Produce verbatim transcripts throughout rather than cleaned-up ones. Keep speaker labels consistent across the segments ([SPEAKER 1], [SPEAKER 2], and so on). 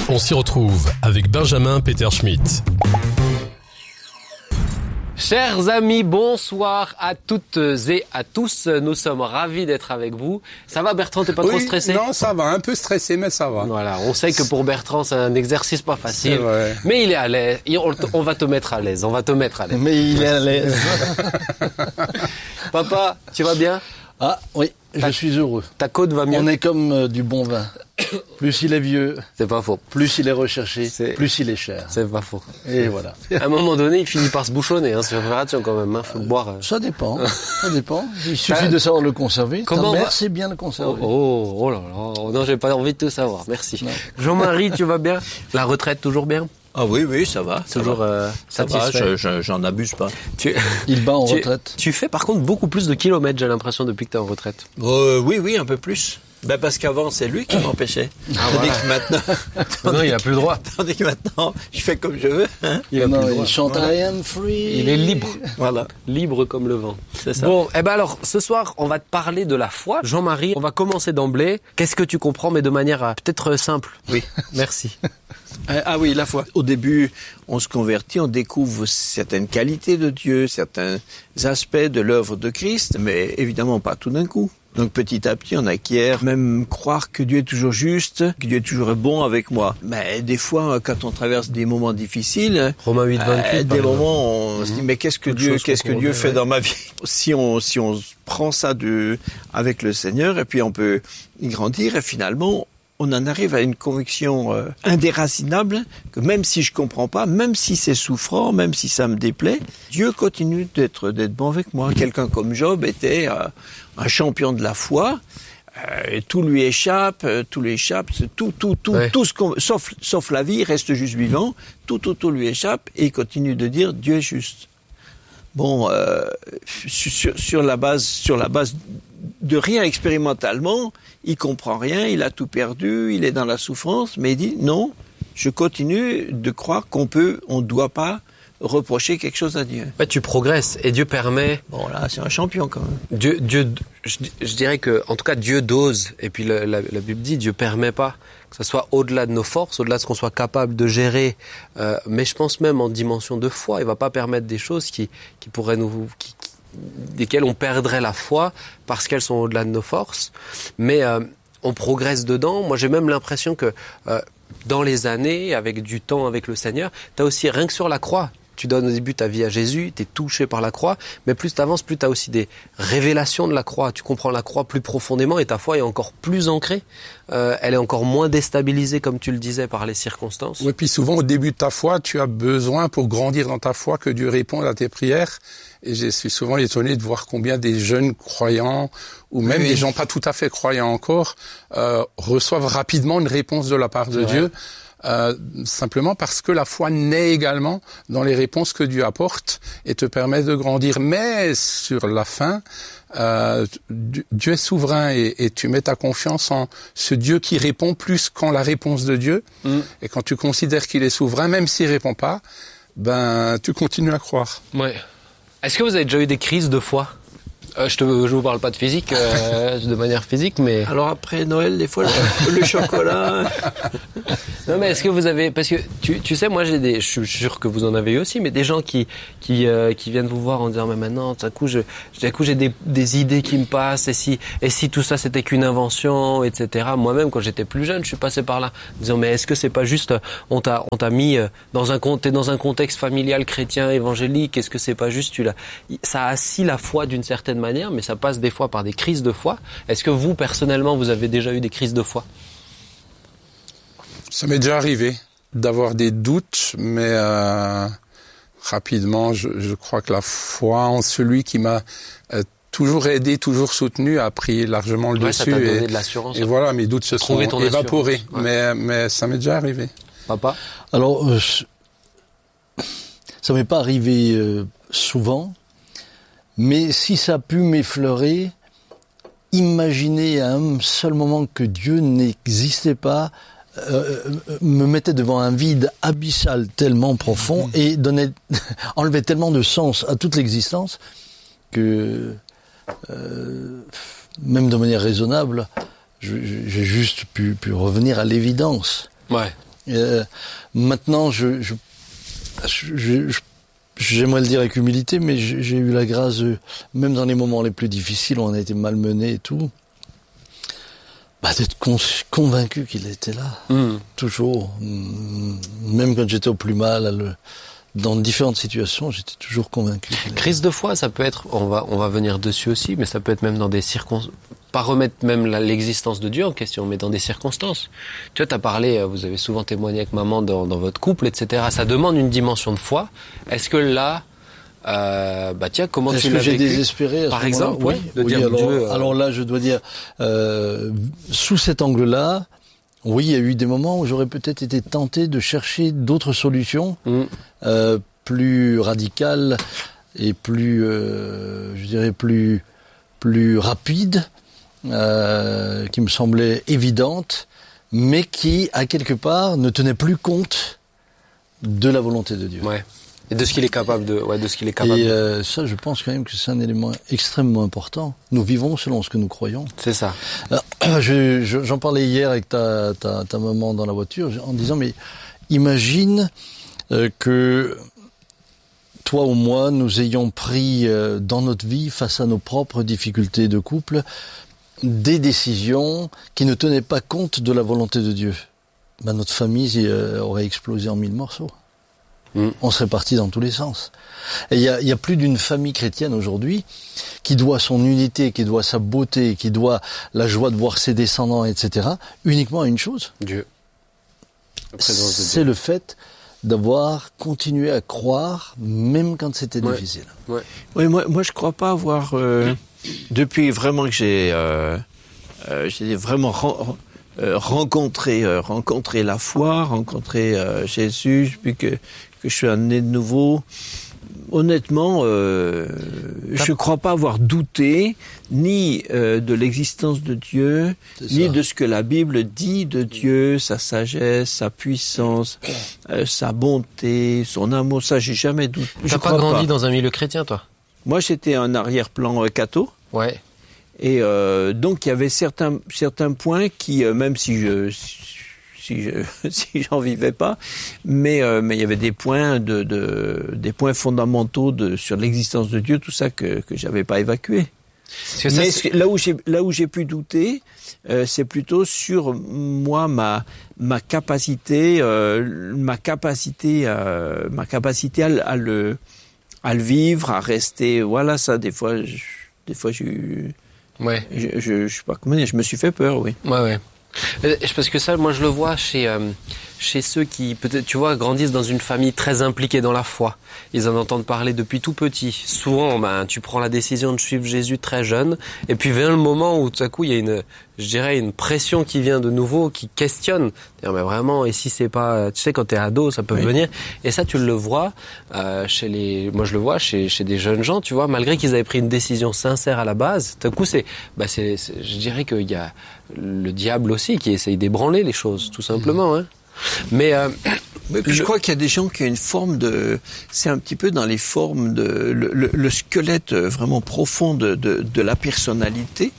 [SPEAKER 1] On s'y retrouve avec Benjamin Peter Schmitt.
[SPEAKER 2] Chers amis, bonsoir à toutes et à tous. Nous sommes ravis d'être avec vous. Ça va Bertrand, t'es pas
[SPEAKER 3] oui,
[SPEAKER 2] trop stressé?
[SPEAKER 3] Non, ça va, un peu stressé, mais ça va.
[SPEAKER 2] Voilà, on sait que pour Bertrand, c'est un exercice pas facile. Mais il est à l'aise. On, on va te mettre à l'aise, on va te mettre à l'aise.
[SPEAKER 4] Mais il est à l'aise.
[SPEAKER 2] Papa, tu vas bien?
[SPEAKER 4] Ah oui, je suis heureux.
[SPEAKER 2] Ta côte va mieux?
[SPEAKER 4] On est comme euh, du bon vin. Plus il est vieux,
[SPEAKER 2] c'est pas faux.
[SPEAKER 4] Plus il est recherché,
[SPEAKER 2] c'est...
[SPEAKER 4] plus il est cher.
[SPEAKER 2] C'est pas faux.
[SPEAKER 4] Et voilà.
[SPEAKER 2] À un moment donné, il finit par se bouchonner. Hein. Faire attention quand même. Hein. Faut euh, boire. Euh...
[SPEAKER 4] Ça dépend. Ça dépend. Il suffit T'as... de savoir le conserver.
[SPEAKER 2] Comment
[SPEAKER 4] Ta mère
[SPEAKER 2] va...
[SPEAKER 4] sait bien le conserver.
[SPEAKER 2] Oh, oh, oh là là. Non, j'ai pas envie de tout savoir. Merci. Non. Jean-Marie, tu vas bien? La retraite toujours bien?
[SPEAKER 5] Ah oui, oui, ça va.
[SPEAKER 2] Toujours euh,
[SPEAKER 5] ça va, je, je, j'en abuse pas.
[SPEAKER 2] Tu...
[SPEAKER 4] Il bat en
[SPEAKER 2] tu,
[SPEAKER 4] retraite.
[SPEAKER 2] Tu fais par contre beaucoup plus de kilomètres, j'ai l'impression, depuis que tu es en retraite.
[SPEAKER 5] Euh, oui, oui, un peu plus. Ben parce qu'avant, c'est lui qui m'empêchait.
[SPEAKER 2] Ah,
[SPEAKER 5] tandis
[SPEAKER 2] voilà.
[SPEAKER 5] que maintenant...
[SPEAKER 2] non, il a plus le droit.
[SPEAKER 5] Tandis que maintenant, je fais comme je veux. Hein.
[SPEAKER 4] Il a non, plus le droit. Il chante voilà. I am free.
[SPEAKER 2] Il est libre.
[SPEAKER 5] Voilà.
[SPEAKER 2] Libre comme le vent.
[SPEAKER 5] C'est ça.
[SPEAKER 2] Bon, eh ben alors, ce soir, on va te parler de la foi. Jean-Marie, on va commencer d'emblée. Qu'est-ce que tu comprends, mais de manière euh, peut-être simple?
[SPEAKER 5] Oui.
[SPEAKER 2] Merci.
[SPEAKER 5] Euh, ah oui, la foi. Au début, on se convertit, on découvre certaines qualités de Dieu, certains aspects de l'œuvre de Christ, mais évidemment pas tout d'un coup. Donc petit à petit, on acquiert même croire que Dieu est toujours juste, que Dieu est toujours bon avec moi. Mais des fois, quand on traverse des moments difficiles,
[SPEAKER 2] Romains huit, vingt-huit,
[SPEAKER 5] euh, des moments, on mmh. se dit mais qu'est-ce que Toute Dieu, qu'est-ce que Dieu fait ouais. dans ma vie? Si on si on prend ça de avec le Seigneur et puis on peut y grandir et finalement on en arrive à une conviction euh, indéracinable que même si je comprends pas, même si c'est souffrant, même si ça me déplaît, Dieu continue d'être d'être bon avec moi. Quelqu'un comme Job était euh, un champion de la foi. Euh, tout lui échappe, euh, tout lui échappe, tout, tout, tout, ouais. tout ce qu'on, sauf, sauf la vie, il reste juste vivant. Tout, tout, tout lui échappe et il continue de dire Dieu est juste. Bon, euh, sur, sur la base, sur la base de rien expérimentalement, il comprend rien, il a tout perdu, il est dans la souffrance, mais il dit non, je continue de croire qu'on peut, on ne doit pas reprocher quelque chose à Dieu.
[SPEAKER 2] Ouais, tu progresses et Dieu permet.
[SPEAKER 5] Bon là, c'est un champion quand même.
[SPEAKER 2] Dieu, Dieu, je, je dirais que, en tout cas, Dieu dose. Et puis la, la, la Bible dit, Dieu permet pas que ça soit au-delà de nos forces, au-delà de ce qu'on soit capable de gérer. Euh, mais je pense même en dimension de foi, il va pas permettre des choses qui, qui pourraient nous, qui, qui, desquelles on perdrait la foi parce qu'elles sont au-delà de nos forces. Mais euh, on progresse dedans. Moi, j'ai même l'impression que euh, dans les années, avec du temps, avec le Seigneur, t'as aussi rien que sur la croix. Tu donnes au début ta vie à Jésus, tu es touché par la croix, mais plus tu avances, plus tu as aussi des révélations de la croix. Tu comprends la croix plus profondément et ta foi est encore plus ancrée. Euh, elle est encore moins déstabilisée, comme tu le disais, par les circonstances.
[SPEAKER 3] Oui, puis souvent, au début de ta foi, tu as besoin, pour grandir dans ta foi, que Dieu réponde à tes prières. Et je suis souvent étonné de voir combien des jeunes croyants, ou même oui. des gens pas tout à fait croyants encore, euh, reçoivent rapidement une réponse de la part de ouais. Dieu. Euh, simplement parce que la foi naît également dans les réponses que Dieu apporte et te permet de grandir. Mais sur la fin, euh, Dieu est souverain et, et tu mets ta confiance en ce Dieu qui répond plus qu'en la réponse de Dieu. Mm. Et quand tu considères qu'il est souverain, même s'il répond pas, ben tu continues à croire.
[SPEAKER 2] Ouais. Est-ce que vous avez déjà eu des crises de foi ? Euh, je ne vous parle pas de physique, euh, de manière physique, mais...
[SPEAKER 5] Alors après Noël, des fois, le, le chocolat...
[SPEAKER 2] Non, mais est-ce que vous avez... Parce que, tu, tu sais, moi, j'ai des... Je suis sûr que vous en avez eu aussi, mais des gens qui, qui, euh, qui viennent vous voir en disant « Mais maintenant, tout à coup, je, tout à coup j'ai des, des idées qui me passent, et si, et si tout ça, c'était qu'une invention, et cetera » Moi-même, quand j'étais plus jeune, je suis passé par là, en disant « Mais est-ce que c'est pas juste... On t'a, on t'a mis dans un, t'es dans un contexte familial, chrétien, évangélique, est-ce que c'est pas juste... Tu l'as... » Ça assit la foi d'une certaine manière. Manière, mais ça passe des fois par des crises de foi. Est-ce que vous, personnellement, vous avez déjà eu des crises de foi ?
[SPEAKER 3] Ça m'est déjà arrivé d'avoir des doutes, mais euh, rapidement, je, je crois que la foi en celui qui m'a euh, toujours aidé, toujours soutenu, a pris largement le
[SPEAKER 2] ouais,
[SPEAKER 3] dessus.
[SPEAKER 2] Ça t'a donné
[SPEAKER 3] et,
[SPEAKER 2] de l'assurance.
[SPEAKER 3] Et voilà, mes doutes se sont évaporés. Ouais. Mais, mais ça m'est déjà arrivé.
[SPEAKER 2] Papa ?
[SPEAKER 4] Alors, euh, ça m'est pas arrivé euh, souvent. Mais si ça a pu m'effleurer, imaginer à un seul moment que Dieu n'existait pas, euh, me mettait devant un vide abyssal tellement profond et donnait, enlevait tellement de sens à toute l'existence que, euh, même de manière raisonnable, j'ai juste pu, pu revenir à l'évidence.
[SPEAKER 2] Ouais.
[SPEAKER 4] Euh, maintenant, je, je, je, je j'aimerais le dire avec humilité, mais j'ai eu la grâce, de, même dans les moments les plus difficiles, où on a été malmenés et tout, bah, d'être con, convaincu qu'il était là, mmh. toujours. Même quand j'étais au plus mal, le, dans différentes situations, j'étais toujours convaincu.
[SPEAKER 2] Crise de foi, ça peut être, on va, on va venir dessus aussi, mais ça peut être même dans des circonstances, pas remettre même l'existence de Dieu en question, mais dans des circonstances. Tu vois, t'as parlé, vous avez souvent témoigné avec maman dans, dans votre couple, et cetera. Ça demande une dimension de foi. Est-ce que là, euh, bah tiens, comment tu l'as vécu?
[SPEAKER 4] Est-ce que j'ai désespéré à ce
[SPEAKER 2] par exemple,
[SPEAKER 4] oui,
[SPEAKER 2] de
[SPEAKER 4] oui,
[SPEAKER 2] dire
[SPEAKER 4] alors,
[SPEAKER 2] Dieu. Euh...
[SPEAKER 4] Alors là, je dois dire, euh, sous cet angle-là, oui, il y a eu des moments où j'aurais peut-être été tenté de chercher d'autres solutions, mmh. euh, plus radicales et plus, euh, je dirais, plus, plus rapides, euh, qui me semblaient évidentes, mais qui, à quelque part, ne tenaient plus compte de la volonté de Dieu.
[SPEAKER 2] Ouais. Et de ce qu'il est capable de, ouais, de ce qu'il est capable.
[SPEAKER 4] Et euh, ça, je pense quand même que c'est un élément extrêmement important. Nous vivons selon ce que nous croyons.
[SPEAKER 2] C'est ça.
[SPEAKER 4] Alors, je, je, j'en parlais hier avec ta, ta, ta maman dans la voiture, en disant, mais imagine euh, que toi ou moi, nous ayons pris euh, dans notre vie, face à nos propres difficultés de couple, des décisions qui ne tenaient pas compte de la volonté de Dieu. Ben, notre famille euh, aurait explosé en mille morceaux. Mmh. On serait parti dans tous les sens. Et il y a, y a plus d'une famille chrétienne aujourd'hui qui doit son unité, qui doit sa beauté, qui doit la joie de voir ses descendants, et cetera, uniquement à une chose.
[SPEAKER 2] Dieu.
[SPEAKER 4] C'est le fait d'avoir continué à croire, même quand c'était
[SPEAKER 2] ouais.
[SPEAKER 4] difficile.
[SPEAKER 5] Ouais. Oui, moi, moi, je crois pas avoir, euh, depuis vraiment que j'ai, euh, euh, j'ai vraiment ren- euh, rencontré, euh, rencontré la foi, rencontré euh, Jésus, depuis que que je suis né de nouveau. Honnêtement, euh, je crois pas avoir douté ni euh, de l'existence de Dieu, ni de ce que la Bible dit de Dieu, sa sagesse, sa puissance, euh, sa bonté, son amour. Ça, j'ai jamais douté.
[SPEAKER 2] T'as pas grandi pas. dans un milieu chrétien, toi?
[SPEAKER 5] Moi, j'étais un arrière-plan euh, catho.
[SPEAKER 2] Ouais.
[SPEAKER 5] Et euh, donc, il y avait certains certains points qui, euh, même si je si je, si j'en vivais pas, mais euh, mais il y avait des points de, de des points fondamentaux de sur l'existence de Dieu, tout ça que que j'avais pas évacué. Que mais ça, là où j'ai là où j'ai pu douter, euh, c'est plutôt sur moi ma ma capacité euh, ma capacité euh, ma capacité à, à le à le vivre, à rester. Voilà, ça des fois je, des fois j'ai
[SPEAKER 2] ouais
[SPEAKER 5] je, je je sais pas comment dire, je me suis fait peur, oui.
[SPEAKER 2] Ouais ouais. Parce que ça, moi, je le vois chez euh, chez ceux qui, peut-être, tu vois, grandissent dans une famille très impliquée dans la foi. Ils en entendent parler depuis tout petit. Souvent, ben, tu prends la décision de suivre Jésus très jeune, et puis vient le moment où tout à coup, il y a une, je dirais, une pression qui vient de nouveau, qui questionne. Mais vraiment, et si c'est pas, tu sais, quand t'es ado, ça peut oui. venir. Et ça, tu le vois euh, chez les, moi, je le vois chez chez des jeunes gens, tu vois, malgré qu'ils avaient pris une décision sincère à la base. Tout à coup, c'est, bah, c'est, c'est je dirais qu'il y a le diable aussi qui essaye d'ébranler les choses, tout simplement. Hein. Mais euh,
[SPEAKER 5] Mais puis je crois qu'il y a des gens qui ont une forme de, c'est un petit peu dans les formes de le, le, le squelette vraiment profond de, de, de la personnalité.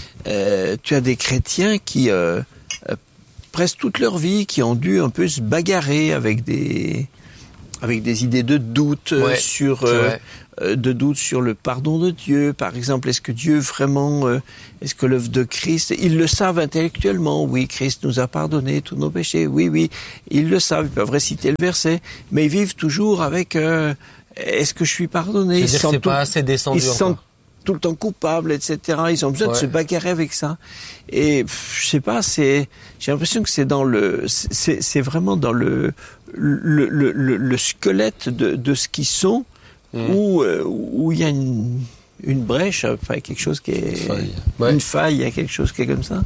[SPEAKER 5] Euh, tu as des chrétiens qui euh, euh, presque toute leur vie qui ont dû un peu se bagarrer avec des avec des idées de doute
[SPEAKER 2] ouais,
[SPEAKER 5] sur euh, de doute sur le pardon de Dieu, par exemple. Est-ce que Dieu vraiment, euh, est-ce que l'œuvre de Christ, ils le savent intellectuellement, oui, Christ nous a pardonné tous nos péchés, oui, oui, ils le savent, ils peuvent réciter le verset, mais ils vivent toujours avec, euh, est-ce que je suis pardonné?
[SPEAKER 2] C'est-à-dire que c'est pas assez descendu.
[SPEAKER 5] Ils se sentent tout le temps coupables, et cetera. Ils ont besoin ouais. de se bagarrer avec ça. Et pff, je sais pas, c'est, j'ai l'impression que c'est dans le, c'est, c'est vraiment dans le, le, le, le, le squelette de, de ce qu'ils sont. Mmh. Où euh, où il y a une une brèche, enfin quelque chose qui est faille. Ouais. une faille, il y a quelque chose qui est comme ça.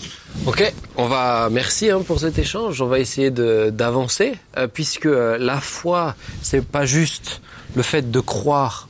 [SPEAKER 2] Ok, on va merci hein, pour cet échange. On va essayer de d'avancer euh, puisque euh, la foi c'est pas juste le fait de croire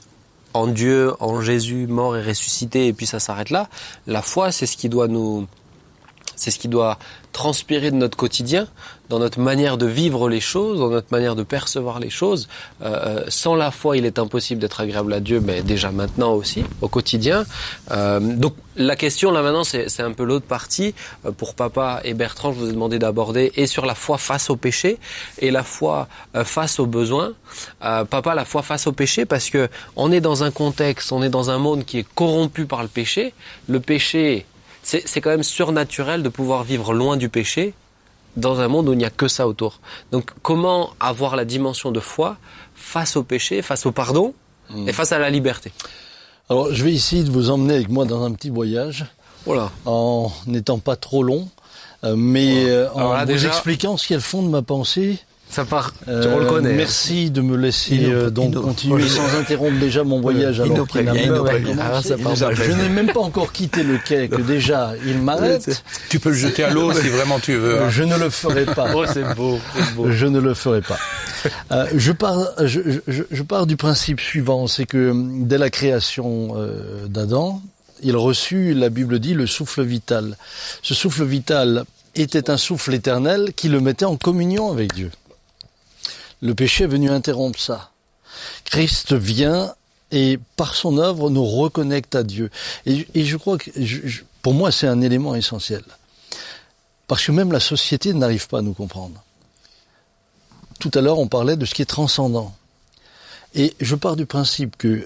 [SPEAKER 2] en Dieu, en Jésus mort et ressuscité et puis ça s'arrête là. La foi c'est ce qui doit nous C'est ce qui doit transpirer de notre quotidien, dans notre manière de vivre les choses, dans notre manière de percevoir les choses. Euh, sans la foi, il est impossible d'être agréable à Dieu, mais déjà maintenant aussi, au quotidien. Euh, donc la question là maintenant, c'est, c'est un peu l'autre partie. Euh, pour Papa et Bertrand, je vous ai demandé d'aborder et sur la foi face au péché et la foi euh, face aux besoins. Euh, Papa, la foi face au péché, parce que on est dans un contexte, on est dans un monde qui est corrompu par le péché. Le péché, c'est, c'est quand même surnaturel de pouvoir vivre loin du péché dans un monde où il n'y a que ça autour. Donc comment avoir la dimension de foi face au péché, face au pardon mmh. et face à la liberté?
[SPEAKER 4] Alors je vais essayer de vous emmener avec moi dans un petit voyage,
[SPEAKER 2] voilà.
[SPEAKER 4] en n'étant pas trop long, euh, mais voilà. euh, en là, vous déjà, expliquant ce qui est le fond de ma pensée.
[SPEAKER 2] Ça part,
[SPEAKER 4] euh,
[SPEAKER 2] on le connaît.
[SPEAKER 4] Merci de me laisser euh, donc Ino, continuer Ino. sans interrompre déjà mon voyage
[SPEAKER 5] Ino
[SPEAKER 4] alors qu'il n'a même pas commencé. Je n'ai même pas encore quitté le quai que déjà il m'arrête.
[SPEAKER 3] Tu peux le jeter à l'eau si vraiment tu veux. Hein.
[SPEAKER 4] Je ne le ferai pas.
[SPEAKER 2] Oh, c'est beau, c'est beau.
[SPEAKER 4] Je ne le ferai pas. Euh, je pars, je, je, je pars du principe suivant, c'est que dès la création euh, d'Adam, il reçut, la Bible dit, le souffle vital. Ce souffle vital était un souffle éternel qui le mettait en communion avec Dieu. Le péché est venu interrompre ça. Christ vient et par son œuvre nous reconnecte à Dieu. Et, et je crois que, je, je, pour moi, c'est un élément essentiel. Parce que même la société n'arrive pas à nous comprendre. Tout à l'heure, on parlait de ce qui est transcendant. Et je pars du principe que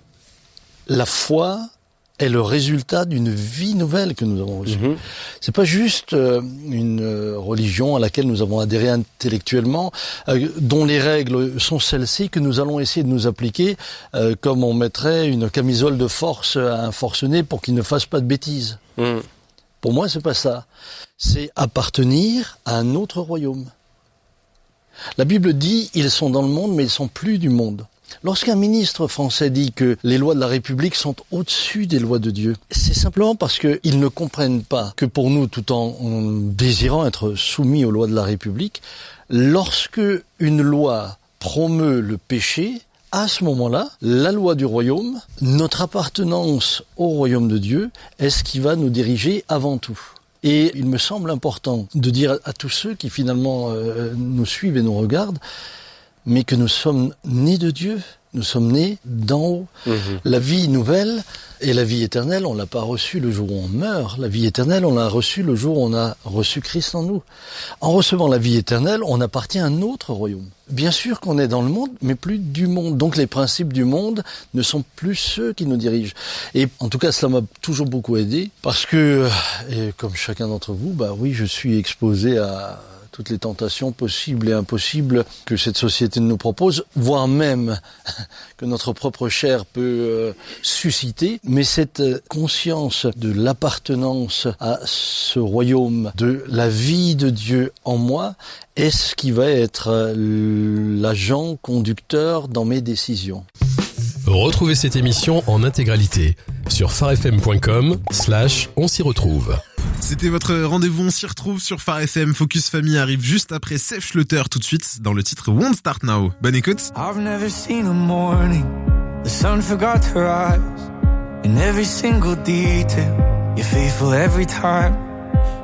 [SPEAKER 4] la foi est le résultat d'une vie nouvelle que nous avons reçue. Mmh. C'est pas juste euh, une euh, religion à laquelle nous avons adhéré intellectuellement, euh, dont les règles sont celles-ci que nous allons essayer de nous appliquer, euh, comme on mettrait une camisole de force à un forcené pour qu'il ne fasse pas de bêtises. Mmh. Pour moi, c'est pas ça. C'est appartenir à un autre royaume. La Bible dit, ils sont dans le monde, mais ils sont plus du monde. Lorsqu'un ministre français dit que les lois de la République sont au-dessus des lois de Dieu, c'est simplement parce qu'ils ne comprennent pas que pour nous, tout en, en désirant être soumis aux lois de la République, lorsque une loi promeut le péché, à ce moment-là, la loi du royaume, notre appartenance au royaume de Dieu, est ce qui va nous diriger avant tout. Et il me semble important de dire à tous ceux qui finalement euh, nous suivent et nous regardent, mais que nous sommes nés de Dieu, nous sommes nés d'en haut. Mmh. La vie nouvelle et la vie éternelle, on l'a pas reçue le jour où on meurt. La vie éternelle, on l'a reçue le jour où on a reçu Christ en nous. En recevant la vie éternelle, on appartient à un autre royaume. Bien sûr qu'on est dans le monde, mais plus du monde. Donc les principes du monde ne sont plus ceux qui nous dirigent. Et en tout cas, cela m'a toujours beaucoup aidé, parce que, et comme chacun d'entre vous, bah oui, je suis exposé à toutes les tentations possibles et impossibles que cette société nous propose, voire même que notre propre chair peut euh, susciter. Mais cette conscience de l'appartenance à ce royaume, de la vie de Dieu en moi, est ce qui va être l'agent conducteur dans mes décisions.
[SPEAKER 1] Retrouvez cette émission en intégralité sur farfm point com slash on s'y retrouve.
[SPEAKER 6] C'était votre rendez-vous, on s'y retrouve sur Phare F M. Focus Famille arrive juste après Safe Schluter tout de suite dans le titre Won't Start Now. Bonne écoute.
[SPEAKER 7] I've never seen a morning, the sun forgot to rise. In every single detail, you're faithful every time.